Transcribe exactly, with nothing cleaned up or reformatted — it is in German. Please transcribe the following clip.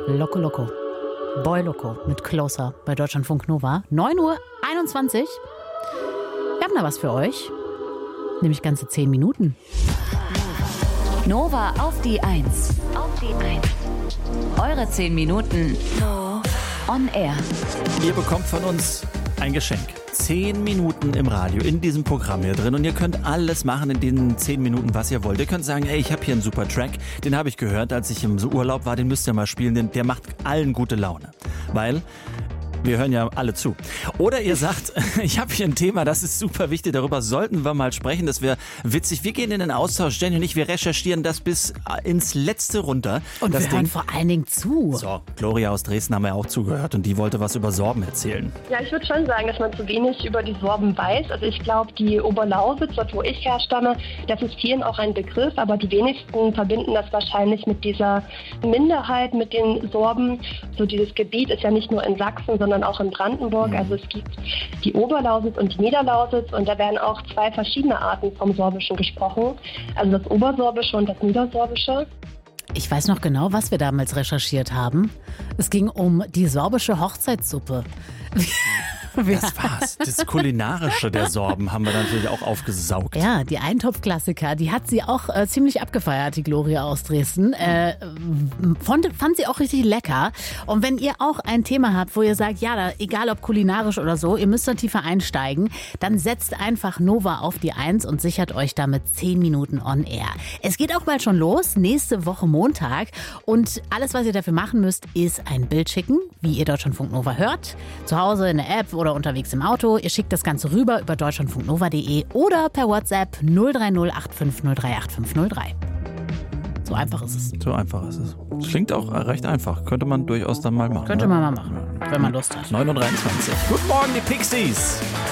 Loco Loco. Boy Loco mit Closer bei Deutschlandfunk Nova. neun Uhr einundzwanzig. Wir haben da was für euch. Nämlich ganze zehn Minuten. Nova auf die Eins. Auf die Eins. Eure zehn Minuten on air. Ihr bekommt von uns ein Geschenk. Zehn Minuten im Radio in diesem Programm hier drin und ihr könnt alles machen in den zehn Minuten, was ihr wollt. Ihr könnt sagen, ey, ich habe hier einen super Track, den habe ich gehört, als ich im Urlaub war, den müsst ihr mal spielen, denn der macht allen gute Laune. Weil wir hören ja alle zu. Oder ihr sagt, ich habe hier ein Thema, das ist super wichtig, darüber sollten wir mal sprechen, das wäre witzig. Wir gehen in den Austausch, Jenny und ich, wir recherchieren das bis ins Letzte runter. Und das wir hören Ding. vor allen Dingen zu. So, Gloria aus Dresden haben wir auch zugehört und die wollte was über Sorben erzählen. Ja, ich würde schon sagen, dass man zu wenig über die Sorben weiß. Also ich glaube, die Oberlausitz, dort wo ich herstamme, das ist vielen auch ein Begriff, aber die wenigsten verbinden das wahrscheinlich mit dieser Minderheit, mit den Sorben. So dieses Gebiet ist ja nicht nur in Sachsen, sondern auch in Brandenburg. Also es gibt die Oberlausitz und die Niederlausitz und da werden auch zwei verschiedene Arten vom Sorbischen gesprochen. Also das Obersorbische und das Niedersorbische. Ich weiß noch genau, was wir damals recherchiert haben. Es ging um die sorbische Hochzeitssuppe. Das war's. Das Kulinarische der Sorben haben wir natürlich auch aufgesaugt. Ja, die Eintopfklassiker, die hat sie auch äh, ziemlich abgefeiert, die Gloria aus Dresden. Äh, fand, fand sie auch richtig lecker. Und wenn ihr auch ein Thema habt, wo ihr sagt, ja, da, egal ob kulinarisch oder so, ihr müsst da tiefer einsteigen, dann setzt einfach Nova auf die Eins und sichert euch damit zehn Minuten on air. Es geht auch bald schon los, nächste Woche Montag. Und alles, was ihr dafür machen müsst, ist ein Bild schicken, wie ihr Deutschlandfunk Nova hört. Zu Hause in der App oder unterwegs im Auto. Ihr schickt das Ganze rüber über deutschlandfunknova punkt de oder per WhatsApp null drei null acht fünf null drei acht fünf null drei. So einfach ist es. So einfach ist es. Klingt auch recht einfach. Könnte man durchaus dann mal machen. Könnte ne? man mal machen, wenn man Lust hat. neun Uhr dreiundzwanzig. Guten Morgen, die Pixies.